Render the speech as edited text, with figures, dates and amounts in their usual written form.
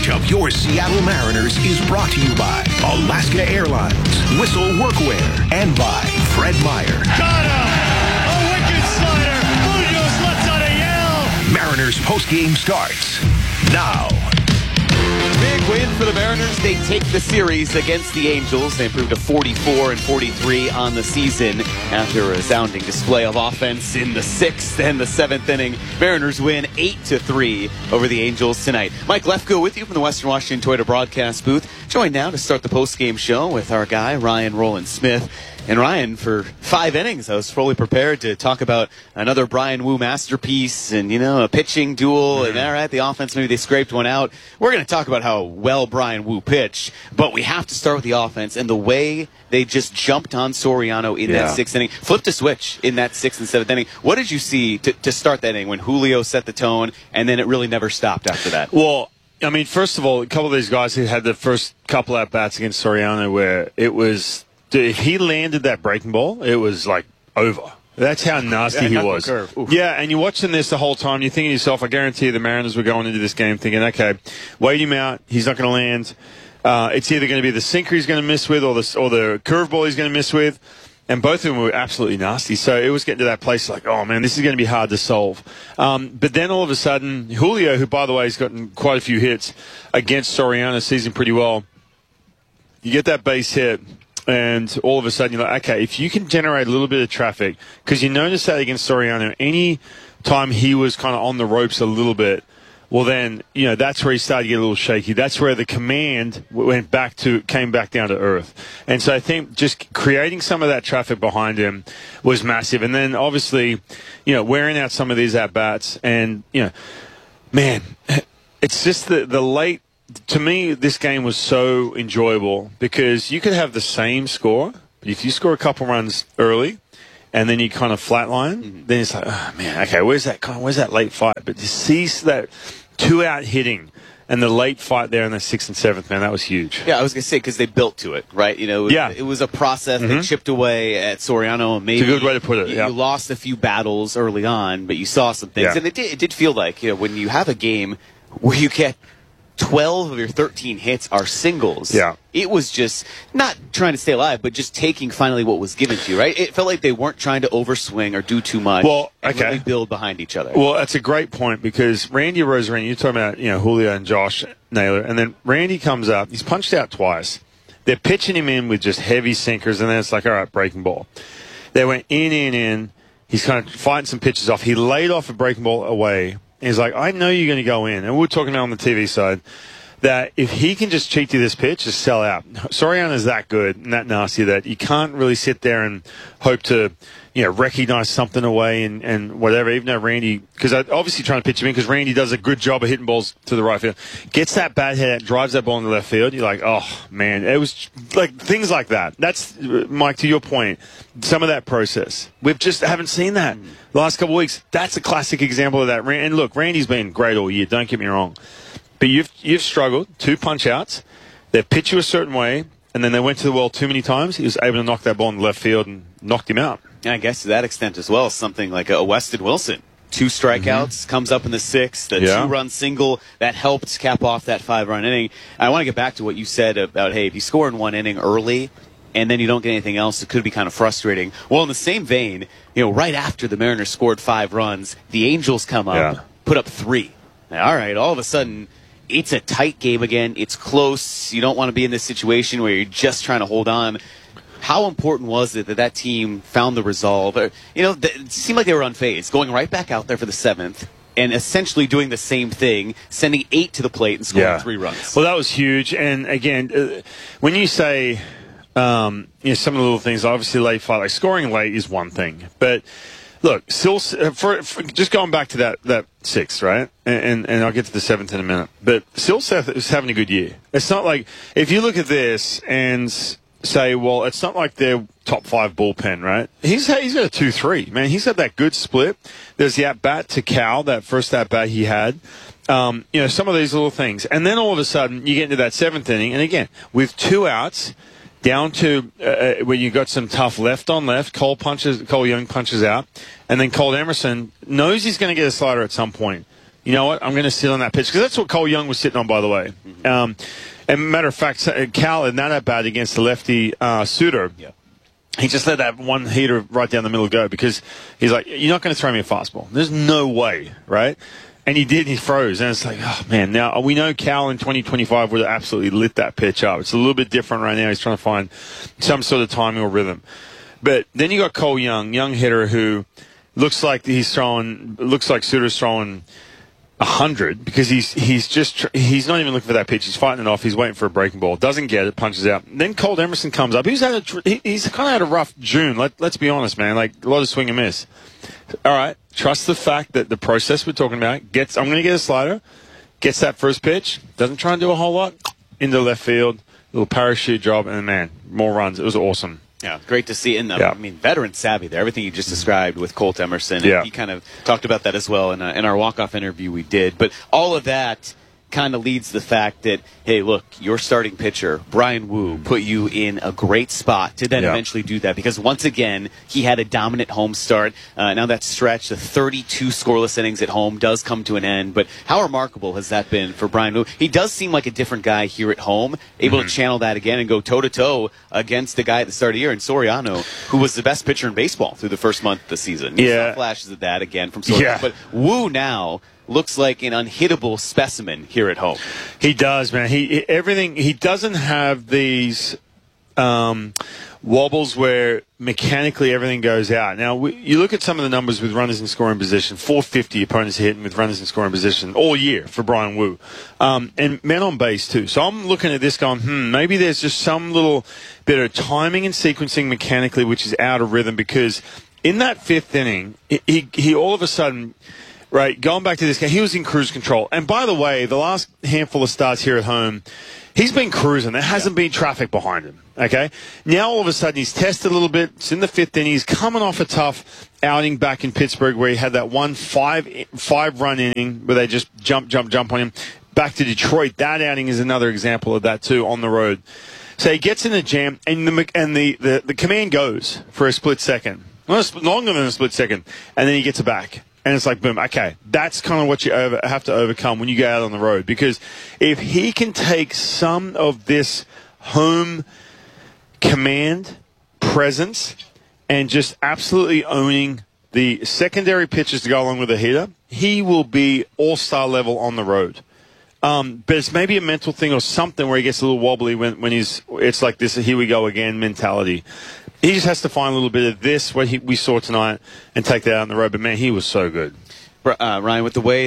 coverage of your Seattle Mariners is brought to you by Alaska Airlines, Whistle Workwear, and by Fred Meyer. Got him! A wicked slider! Munoz lets out a yell! Mariners postgame starts now. Big win for the Mariners. They take the series against the Angels. They improved to 44-43 on the season after a resounding display of offense in the 6th and the 7th inning. Mariners win 8-3 over the Angels tonight. Mike Lefko with you from the Western Washington Toyota broadcast booth. Joined now to start the postgame show with our guy, Ryan Rowland-Smith. And Ryan, for 5 innings, I was fully prepared to talk about another Bryan Woo masterpiece and, a pitching duel. And all right, the offense, maybe they scraped one out. We're going to talk about how well Bryan Woo pitched, but we have to start with the offense and the way they just jumped on Soriano in that 6th inning, flipped a switch in that 6th and 7th inning. What did you see to start that inning when Julio set the tone and then it really never stopped after that? Well, I mean, first of all, a couple of these guys who had the first couple at-bats against Soriano where it was... If he landed that breaking ball, it was like over. That's how nasty he was. Yeah, and you're watching this the whole time. You're thinking to yourself, I guarantee the Mariners were going into this game thinking, okay, wait him out. He's not going to land. It's either going to be the sinker he's going to miss with or the curveball he's going to miss with. And both of them were absolutely nasty. So it was getting to that place like, oh, man, this is going to be hard to solve. But then all of a sudden, Julio, who, by the way, has gotten quite a few hits against Soriano, season pretty well, you get that base hit. And all of a sudden, you're like, okay, if you can generate a little bit of traffic, because you noticed that against Soriano, any time he was kind of on the ropes a little bit, well then, that's where he started to get a little shaky. That's where the command came back down to earth. And so I think just creating some of that traffic behind him was massive. And then obviously, wearing out some of these at-bats and, man, it's just the late. To me, this game was so enjoyable because you could have the same score, but if you score a couple runs early and then you kind of flatline, then it's like, oh, man, okay, where's that late fight? But to see that 2-out hitting and the late fight there in the 6th and 7th, man, that was huge. Yeah, I was going to say, because they built to it, right? It was a process. They chipped away at Soriano. And maybe it's a good way to put it. You lost a few battles early on, but you saw some things. And it did feel like, when you have a game where you get 12 of your 13 hits are singles. Yeah. It was just not trying to stay alive, but just taking finally what was given to you, right? It felt like they weren't trying to overswing or do too much. Well, and really build behind each other. Well, that's a great point because Randy Arozarena, you're talking about, Julio and Josh Naylor, and then Randy comes up, he's punched out twice. They're pitching him in with just heavy sinkers, and then it's like, all right, breaking ball. They went in. He's kind of fighting some pitches off. He laid off a breaking ball away. He's like, I know you're going to go in. And we're talking about on the TV side that if he can just cheat you this pitch, just sell out. Soriano is that good and that nasty that you can't really sit there and hope to, recognize something away and whatever, even though Randy, because I'm obviously trying to pitch him in because Randy does a good job of hitting balls to the right field, gets that bad hit, drives that ball in the left field. You're like, oh, man, it was like things like that. That's, Mike, to your point, some of that process. We've just haven't seen that the last couple of weeks. That's a classic example of that. And look, Randy's been great all year, don't get me wrong. But you've struggled, 2 punch-outs. They've pitched you a certain way, and then they went to the well too many times. He was able to knock that ball in the left field and knocked him out. I guess to that extent as well, something like a Weston Wilson. 2 strikeouts, comes up in the 6th, the 2-run single that helped cap off that 5-run inning. I want to get back to what you said about, hey, if you score in 1 inning early and then you don't get anything else, it could be kind of frustrating. Well, in the same vein, right after the Mariners scored 5 runs, the Angels come up, put up 3. Now, all right, all of a sudden, it's a tight game again. It's close. You don't want to be in this situation where you're just trying to hold on. How important was it that team found the resolve? It seemed like they were unfazed, going right back out there for the 7th and essentially doing the same thing, sending 8 to the plate and scoring 3 runs. Well, that was huge. And again, when you say some of the little things, obviously late fight, like scoring late is one thing, but look, still, for just going back to that 6th, right? And I'll get to the 7th in a minute. But Silseth is having a good year. It's not like, if you look at this and say, well, it's not like they're top 5 bullpen, right? He's got a 2-3, man. He's got that good split. There's the at-bat to Cal, that first at-bat he had. Some of these little things. And then all of a sudden, you get into that 7th inning, and again, with 2 outs, down to where you got some tough left on left. Cole Young punches out, and then Cole Emerson knows he's going to get a slider at some point. you know what, I'm going to sit on that pitch. Because that's what Cole Young was sitting on, by the way. And matter of fact, Cal in that at-bat against the lefty Suter, he just let that one heater right down the middle go because he's like, you're not going to throw me a fastball. There's no way, right? And he did, and he froze. And it's like, oh, man. Now, we know Cal in 2025 would have absolutely lit that pitch up. It's a little bit different right now. He's trying to find some sort of timing or rhythm. But then you got Cole Young hitter, who looks like Suter's throwing 100 because he's not even looking for that pitch. He's fighting it off. He's waiting for a breaking ball. Doesn't get it. Punches out. Then Colt Emerson comes up. He's kind of had a rough June. Let's be honest, man. Like a lot of swing and miss. All right. Trust the fact that the process we're talking about I'm going to get a slider. Gets that first pitch. Doesn't try and do a whole lot. Into left field. Little parachute job, and man, more runs. It was awesome. Yeah, great to see. And I mean, veteran savvy there. Everything you just described with Colt Emerson. And he kind of talked about that as well in our walk-off interview we did. But all of that kind of leads to the fact that, hey, look, your starting pitcher, Bryan Woo, put you in a great spot to then eventually do that. Because once again, he had a dominant home start. Now that stretch, the 32 scoreless innings at home does come to an end. But how remarkable has that been for Bryan Woo? He does seem like a different guy here at home, able to channel that again and go toe-to-toe against the guy at the start of the year, and Soriano, who was the best pitcher in baseball through the first month of the season. You saw flashes of that again from Soriano. But Woo now looks like an unhittable specimen here at home. He does, man. He doesn't have these wobbles where mechanically everything goes out. Now, you look at some of the numbers with runners in scoring position. 450 opponents hitting with runners in scoring position all year for Bryan Woo. And men on base, too. So I'm looking at this going, maybe there's just some little bit of timing and sequencing mechanically which is out of rhythm, because in that fifth inning, he all of a sudden... Right, going back to this guy, he was in cruise control. And by the way, the last handful of starts here at home, he's been cruising. There hasn't been traffic behind him, okay? Now, all of a sudden, he's tested a little bit. It's in the fifth inning. He's coming off a tough outing back in Pittsburgh where he had that one five-run inning where they just jump on him. Back to Detroit, that outing is another example of that, too, on the road. So he gets in a jam, and the command goes for a split second. Well, longer than a split second, and then he gets it back. And it's like, boom, okay, that's kind of what you have to overcome when you go out on the road. Because if he can take some of this home command, presence, and just absolutely owning the secondary pitches to go along with the hitter, he will be all-star level on the road. But it's maybe a mental thing or something where he gets a little wobbly when it's like this, here we go again mentality. He just has to find a little bit of this, what we saw tonight, and take that out on the road. But, man, he was so good. Ryan, with the way